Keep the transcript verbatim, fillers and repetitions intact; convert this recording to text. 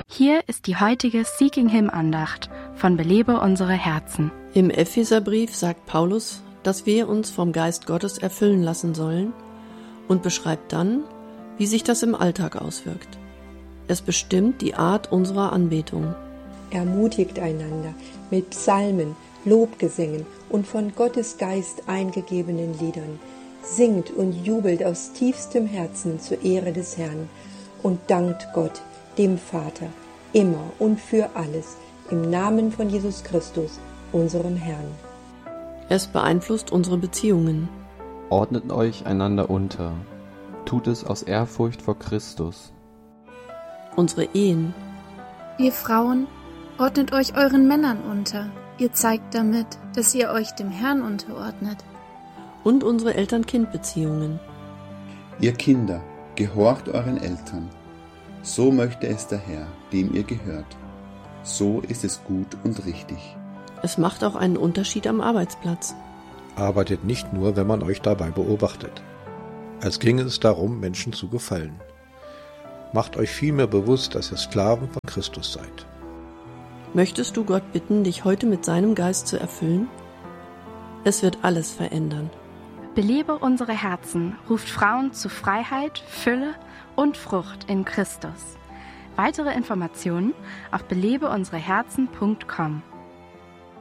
Hier ist die heutige Seeking Him Andacht von Belebe unsere Herzen. Im Epheserbrief sagt Paulus, dass wir uns vom Geist Gottes erfüllen lassen sollen und beschreibt dann, wie sich das im Alltag auswirkt. Es bestimmt die Art unserer Anbetung. Ermutigt einander mit Psalmen, Lobgesängen und von Gottes Geist eingegebenen Liedern. Singt und jubelt aus tiefstem Herzen zur Ehre des Herrn und dankt Gott, dem Vater, immer und für alles, im Namen von Jesus Christus, unserem Herrn. Es beeinflusst unsere Beziehungen. Ordnet euch einander unter. Tut es aus Ehrfurcht vor Christus. Unsere Ehen. Ihr Frauen, ordnet euch euren Männern unter. Ihr zeigt damit, dass ihr euch dem Herrn unterordnet. Und unsere Eltern-Kind-Beziehungen. Ihr Kinder, gehorcht euren Eltern. So möchte es der Herr, dem ihr gehört. So ist es gut und richtig. Es macht auch einen Unterschied am Arbeitsplatz. Arbeitet nicht nur, wenn man euch dabei beobachtet. Als ginge es darum, Menschen zu gefallen. Macht euch vielmehr bewusst, dass ihr Sklaven von Christus seid. Möchtest du Gott bitten, dich heute mit seinem Geist zu erfüllen? Es wird alles verändern. Belebe unsere Herzen ruft Frauen zu Freiheit, Fülle und Frucht in Christus. Weitere Informationen auf belebe unsere herzen punkt com.